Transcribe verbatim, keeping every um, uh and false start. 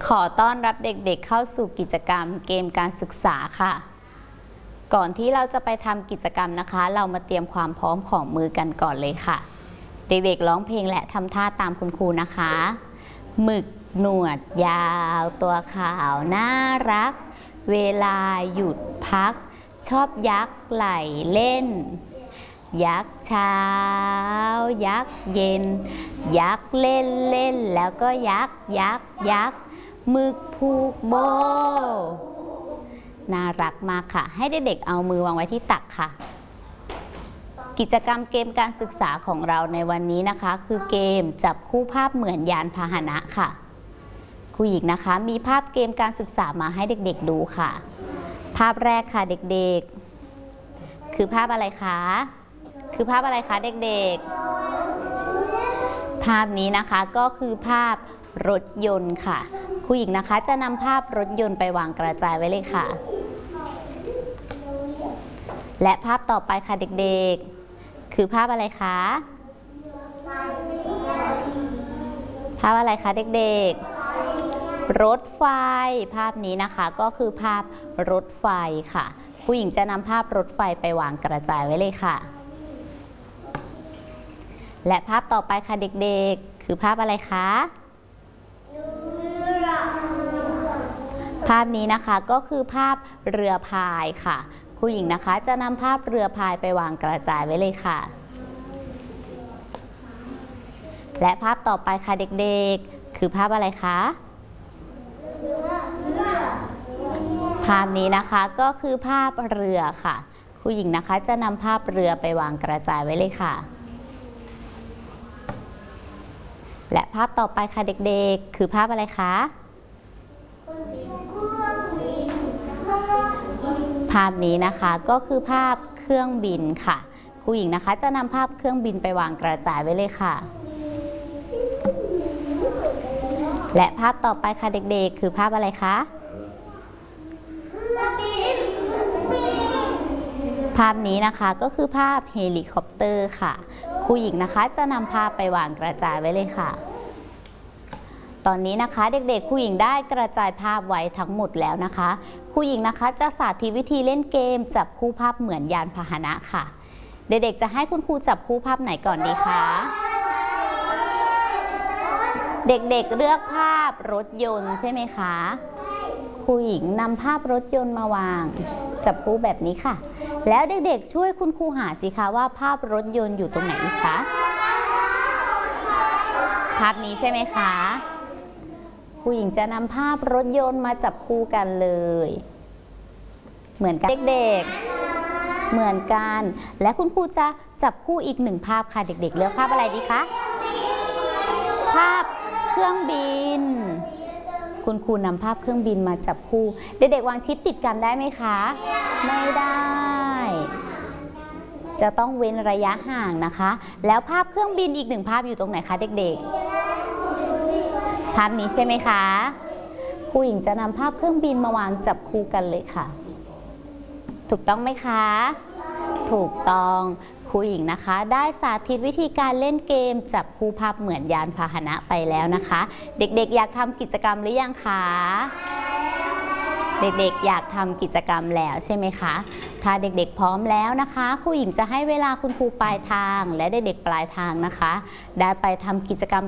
ขอต้อนรับเด็กๆเข้าสู่กิจกรรมเกมการศึกษาค่ะก่อนที่เราจะไปทำกิจกรรมนะคะเรามาเตรียมความพร้อมของมือกันก่อนเลยค่ะเด็กๆร้องเพลงและทำท่าตามคุณครูนะคะหมึกหนวดยาวตัวขาวน่ารักเวลาหยุดพักชอบยักไหลเล่นยักเช้ายักเย็นยักเล่นเล่นแล้วก็ยักยักยักหมึกผูกโบน่ารักมากค่ะให้เด็กๆเอามือวางไว้ที่ตักค่ะกิจกรรมเกมการศึกษาของเราในวันนี้นะคะคือเกมจับคู่ภาพเหมือนยานพาหนะค่ะครูหญิงนะคะมีภาพเกมการศึกษามาให้เด็กๆดูค่ะภาพแรกค่ะเด็กๆคือภาพอะไรคะคือภาพอะไรคะเด็กๆภาพนี้นะคะก็คือภาพรถยนต์ค่ะครูหญิงนะคะจะนำภาพรถยนต์ไปวางกระจายไว้เลยค่ะและภาพต่อไปค่ะเด็กๆคือภาพอะไรคะภาพอะไรคะเด็กๆรถไฟภาพนี้นะคะก็คือภาพรถไฟค่ะครูหญิงจะนำภาพรถไฟไปวางกระจายไว้เลยค่ะและภาพต่อไปค่ะเด็กๆคือภาพอะไรคะภาพนี้นะคะก็คือภาพเรือพายค่ะครูหญิงนะคะจะนำภาพเรือพายไปวางกระจายไว้เลยค่ะและภาพต่อไปค่ะเด็กๆคือภาพอะไรคะภาพนี้นะคะก็คือภาพเรือค่ะครูหญิงนะคะจะนำภาพเรือไปวางกระจายไว้เลยค่ะและภาพต่อไปค่ะเด็กๆคือภาพอะไรคะภาพนี้นะคะก็คือภาพเครื่องบินค่ะครูหญิงนะคะจะนำภาพเครื่องบินไปวางกระจายไว้เลยค่ะและภาพต่อไปค่ะเด็กๆคือภาพอะไรคะภาพนี้นะคะก็คือภาพเฮลิคอปเตอร์ค่ะครูหญิงนะคะจะนำภาพไปวางกระจายไว้เลยค่ะตอนนี้นะคะเด็กๆครูหญิงได้กระจายภาพไว้ทั้งหมดแล้วนะคะครูหญิงนะคะจะสาธิตวิธีเล่นเกมจับคู่ภาพเหมือนยานพาหนะค่ะเด็กๆจะให้คุณครูจับคู่ภาพไหนก่อนดีคะเด็กๆเลือกภาพรถยนต์ใช่ไหมคะครูหญิงนำภาพรถยนต์มาวางจับคู่แบบนี้ค่ะแล้วเด็กๆช่วยคุณครูหาสิคะว่าภาพรถยนต์อยู่ตรงไหนอีกคะภาพนี้ใช่ไหมคะครูหญิงจะนำภาพรถยนต์มาจับคู่กันเลยเหมือนกันเด็กๆเหมือนกันและคุณครูจะจับคู่อีกหนึ่งภาพค่ะเด็กๆเลือกภาพอะไรดีคะภาพเครื่องบินคุณครูนำภาพเครื่องบินมาจับคู่เด็กๆวางชิดติดกันได้ไหมคะไม่ได้จะต้องเว้นระยะห่างนะคะแล้วภาพเครื่องบินอีกหนึ่งภาพอยู่ตรงไหนคะเด็กๆภาพนี้ใช่ไหมคะครูหญิงจะนำภาพเครื่องบินมาวางจับคู่กันเลยค่ะถูกต้องไหมคะถูกต้องครูหญิงนะคะได้สาธิตวิธีการเล่นเกมจับคู่ภาพเหมือนยานพาหนะไปแล้วนะคะเด็กๆอยากทำกิจกรรมหรือยังคะเด็กๆอยากทำกิจกรรมแล้วใช่ไหมคะถ้าเด็กๆพร้อมแล้วนะคะครูหญิงจะให้เวลาคุณครูปลายทางและเด็กๆปลายทางนะคะได้ไปทำกิจกรรม